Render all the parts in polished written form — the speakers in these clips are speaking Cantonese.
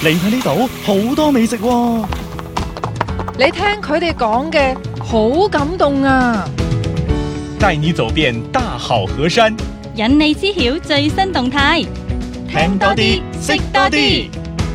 嚟睇呢度好多美食喎。 你聽佢哋講嘅好感動啊！ 帶你走遍大好河山， 引你知曉最新動態， 聽多啲，識多啲。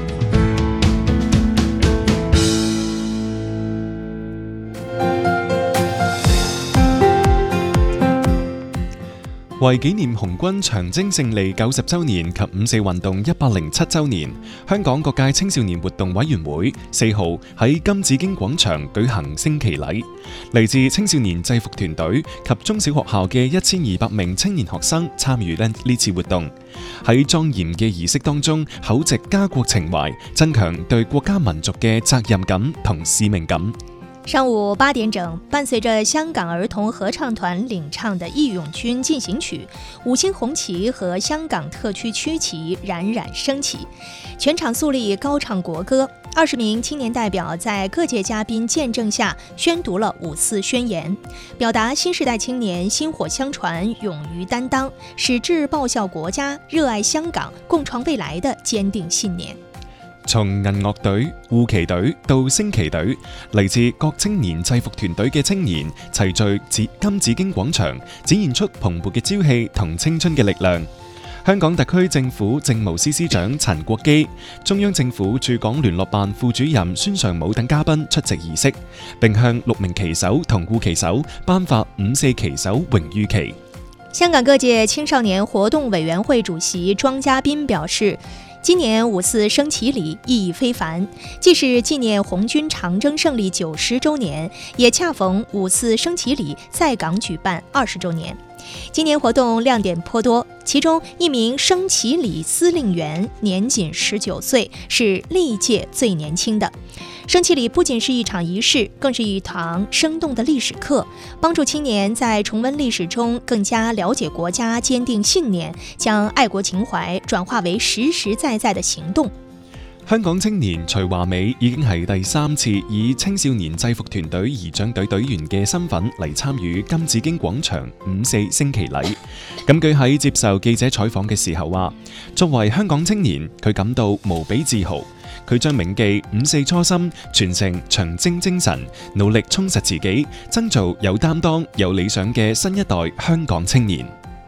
為紀念紅軍長征勝利90週年及五四運動107週年，香港各界青少年活動委員會4號喺金紫荊廣場舉行升旗禮，嚟自青少年制服團隊及中小學校嘅1200名青年學生參與呢次活動，喺莊嚴嘅儀式當中口植家國情懷，增強對國家民族嘅責任感同使命感。 上午8點整，伴隨着香港兒童合唱團領唱的《義勇軍進行曲》，5星紅旗和香港特區區旗冉冉升起，全場肅立高唱國歌。20名青年代表在各界嘉賓見證下宣讀了5四宣言，表達新時代青年薪火相傳、勇於擔當、矢志報效國家、熱愛香港、共創未來的堅定信念。 從銀樂隊、護旗隊到升旗隊，嚟自各青年制服團隊嘅青年齊聚金紫荊廣場，展現出蓬勃嘅朝氣同青春嘅力量。香港特區政府政務司司長陳國基、中央政府駐港聯絡辦副主任孫尚武等嘉賓出席儀式，並向6名旗手同護旗手頒發5四旗手榮譽旗。 香港各界青少年活動委員會主席莊家斌表示，今年5四升旗禮意義非凡，既是紀念紅軍長征勝利90週年，也恰逢5四升旗禮在港舉辦20週年。今年活動亮點頗多，其中一名升旗禮司令員年僅19歲，是歷屆最年輕的。升旗禮不僅是一場儀式，更是一堂生動的歷史課，幫助青年在重溫歷史中更加了解國家，堅定信念，將愛國情懷轉化為實實在在的行動。 香港青年徐華美已經係第3次以青少年制服團隊儀仗隊隊員嘅身份嚟參與金紫荊廣場5四升旗禮。咁佢喺接受記者採訪嘅時候話，作為香港青年，佢感到無比自豪。佢將銘記5四初心，傳承長征精神，努力充實自己，爭做有擔當、有理想嘅新一代香港青年。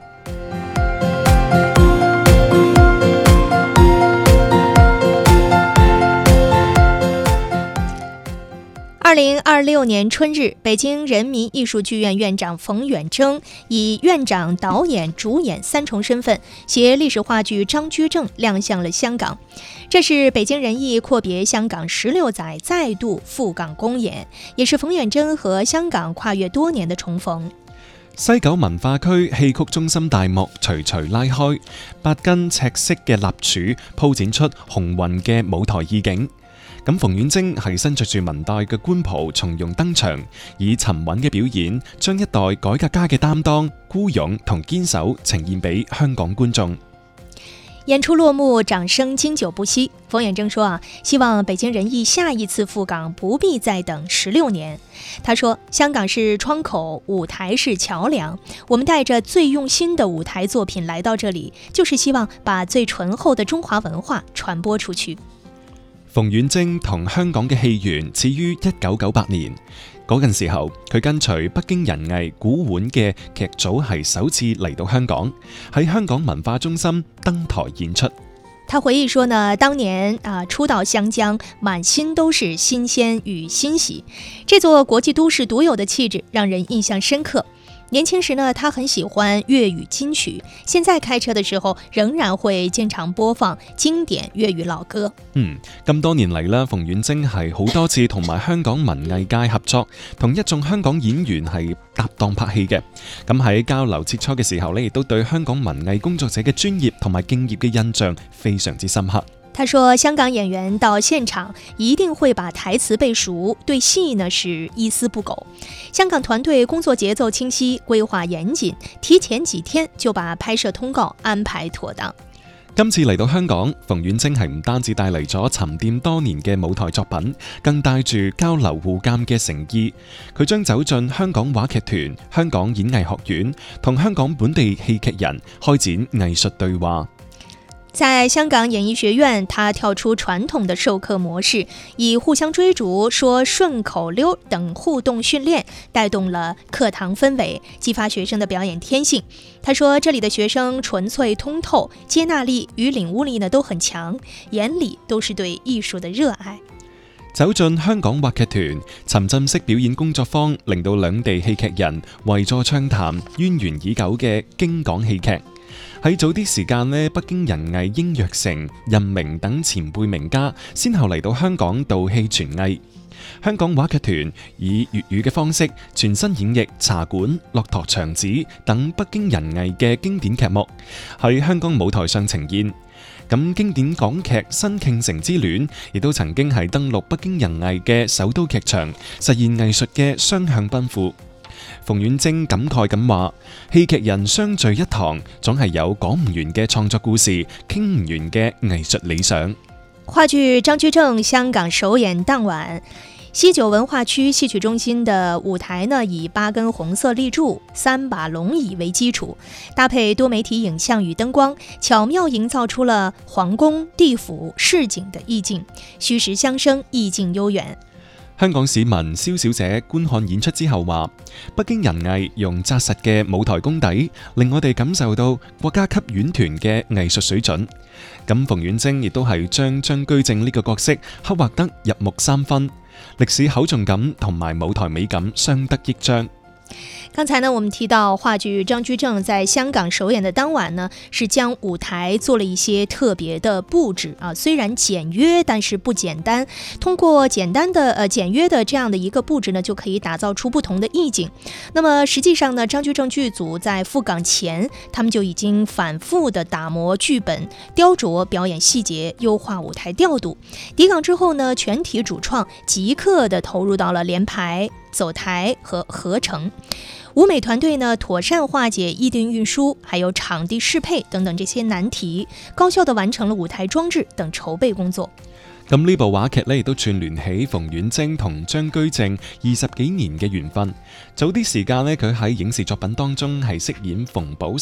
2026年春日，北京人民藝術劇院院長馮遠征以院長、導演、主演3重身份，攜歷史話劇《張居正》亮相了香港。這是北京人藝闊別香港16載再度赴港公演，也是馮遠征和香港跨越多年的重逢。 西九文化區戲曲中心大幕徐徐拉開，8斤赤色嘅立柱鋪展出雄渾嘅舞台意境。咁馮遠征係身着住文代嘅官袍從容登場，以沉穩嘅表演，將一代改革家嘅擔當、孤勇同堅守呈現俾香港觀眾。 演出落幕，掌聲經久不息。馮遠征說希望北京人藝下一次赴港不必再等16年。他說，香港是窗口，舞台是橋樑，我們帶着最用心的舞台作品來到這裡，就是希望把最醇厚的中華文化傳播出去。 馮遠征同香港嘅戲緣始於1998年，嗰陣時候佢跟隨北京人藝古玩嘅劇組係首次嚟到香港，喺香港文化中心登台演出。 他回憶說呢，當年初到香江，滿心都是新鮮與欣喜，這座國際都市獨有的氣質讓人印象深刻。年輕時呢，他很喜歡粵語金曲，現在開車的時候仍然會經常播放經典粵語老歌。 咁多年嚟啦，馮遠征係好多次同埋香港文藝界合作，同一眾香港演員係搭檔拍戲嘅。咁喺交流切磋嘅時候呢，亦都對香港文藝工作者嘅專業同埋敬業嘅印象非常之深刻。 他說，香港演員到現場一定會把台詞背熟，對戲呢是一絲不苟。香港團隊工作節奏清晰，規劃嚴謹，提前幾天就把拍攝通告安排妥當。 今次嚟到香港，馮遠征係唔單止帶嚟咗沉澱多年嘅舞台作品，更帶住交流互鑑嘅誠意。佢將走進香港話劇團、香港演藝學院，同香港本地戲劇人開展藝術對話。 在香港演藝學院，他跳出傳統的授課模式，以互相追逐、說順口溜等互動訓練，帶動了課堂氛圍，激發學生的表演天性。他說，這裡的學生純粹通透，接納力與領悟力呢都很強，眼裡都是對藝術的熱愛。 走進香港話劇團，沉浸式表演工作坊，令到兩地戲劇人圍座暢談淵源已久嘅京港戲劇。喺早啲時間呢，北京人藝英若誠、任明等前輩名家，先後嚟到香港導戲傳藝。香港話劇團以粵語嘅方式全新演繹《茶館》《駱駝祥子》等北京人藝嘅經典劇目，喺香港舞台上呈現。咁經典港劇《新傾城之戀》亦都曾經係登陸北京人藝嘅首都劇場，實現藝術嘅雙向奔赴。馮遠征感慨咁話：戲劇人相聚一堂，總係有講唔完嘅創作故事，傾唔完嘅藝術理想。 話劇張居正香港首演當晚，西九文化區戲曲中心的舞台呢，以8根紅色立柱、3把龍椅為基礎，搭配多媒體影像與燈光，巧妙營造出了皇宮、地府、市井的意境，虛實相生，意境悠遠。 香港市民蕭小姐觀看演出之後話：北京人藝用紮實嘅舞台功底，令我哋感受到國家級院團嘅藝術水準。咁馮遠征亦都係將張居正呢個角色刻畫得入木三分，歷史厚重感同埋舞台美感相得益彰。 剛才呢，我們提到話劇張居正在香港首演的當晚呢，是將舞台做了一些特別的佈置啊，雖然簡約，但是不簡單。通過簡約的這樣的一個佈置呢，就可以打造出不同的意境。那麼實際上呢，張居正劇組在赴港前，他們就已經反覆的打磨劇本，雕琢表演細節，優化舞台調度。抵港之後呢，全體主創即刻的投入到了連排、走台和合成。舞美團隊呢，妥善化解異地運輸，還有場地適配等等這些難題，高效地完成了舞台裝置等籌備工作。 咁呢部話劇呢，亦都串聯起馮遠征同張居正20幾年嘅緣分。早啲時間呢，佢喺影視作品當中係飾演馮寶